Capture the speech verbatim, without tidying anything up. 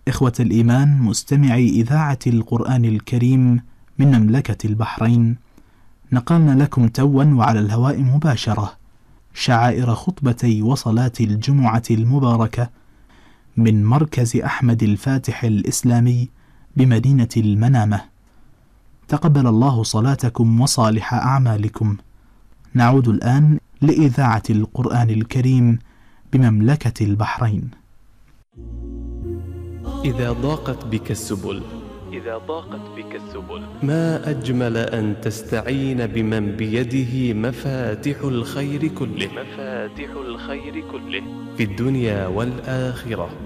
إخوة الإيمان مستمعي إذاعة القرآن الكريم من مملكة البحرين، نقلنا لكم توا وعلى الهواء مباشرة شعائر خطبتي وصلاة الجمعة المباركة من مركز أحمد الفاتح الإسلامي بمدينة المنامة. تقبل الله صلاتكم وصالح أعمالكم. نعود الآن لإذاعة القرآن الكريم بمملكة البحرين. إذا ضاقت بك السبل إذا ضاقت بك السبل ما أجمل أن تستعين بمن بيده مفاتح الخير كله مفاتح الخير كله في الدنيا والآخرة.